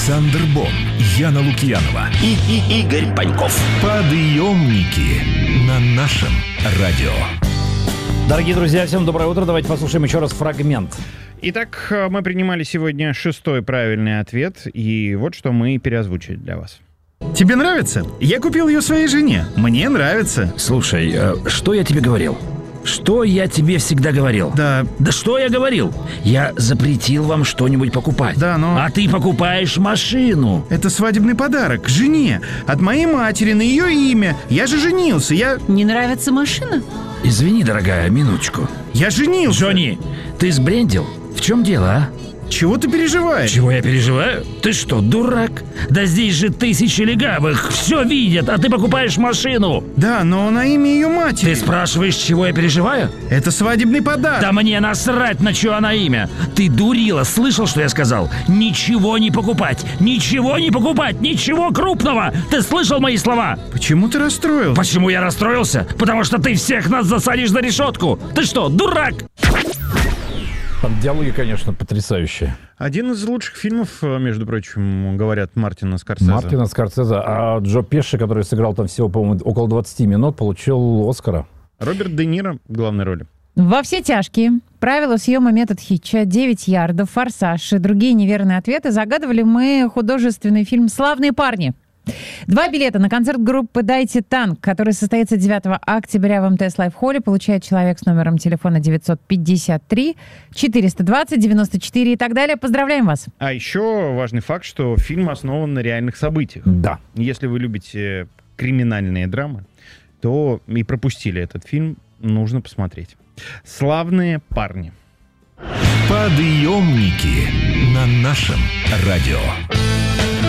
Александр Бон, Яна Лукьянова и Игорь Паньков. Подъемники на нашем радио. Дорогие друзья, всем доброе утро. Давайте послушаем еще раз фрагмент. Итак, мы принимали сегодня 6-й правильный ответ, и вот что мы переозвучили для вас. Тебе нравится? Я купил ее своей жене. Мне нравится. Слушай, что я тебе говорил? Что я тебе всегда говорил? Да. Да что я говорил? Я запретил вам что-нибудь покупать. Да, но... А ты покупаешь машину. Это свадебный подарок жене. От моей матери на ее имя. Я же женился, Не нравится машина? Извини, дорогая, минуточку. Я женился. Джонни, ты сбрендил? В чем дело, а? Чего ты переживаешь? Чего я переживаю? Ты что, дурак? Да здесь же тысячи легавых, все видят, а ты покупаешь машину. Да, но на имя ее матери. Ты спрашиваешь, чего я переживаю? Это свадебный подарок. Да мне насрать, на чье она имя. Ты дурила, слышал, что я сказал? Ничего не покупать, ничего не покупать, ничего крупного. Ты слышал мои слова? Почему ты расстроился? Почему я расстроился? Потому что ты всех нас засадишь за решетку. Ты что, дурак? Там диалоги, конечно, потрясающие. Один из лучших фильмов, между прочим, говорят, Мартина Скорсезе. Мартина Скорсезе. А Джо Пеши, который сыграл там всего, по-моему, около 20 минут, получил Оскара. Роберт Де Ниро в главной роли. «Во все тяжкие», «Правила съема», «Метод Хитча», «9 ярдов», «Форсаж» и другие неверные ответы загадывали мы художественный фильм «Славные парни». 2 билета на концерт группы «Дайте танк», который состоится 9 октября в МТС Лайф-холле, получает человек с номером телефона 953 420 94 и так далее. Поздравляем вас! А еще важный факт, что фильм основан на реальных событиях. Да. Если вы любите криминальные драмы, то и пропустили этот фильм, нужно посмотреть. «Славные парни». Подъемники на нашем радио.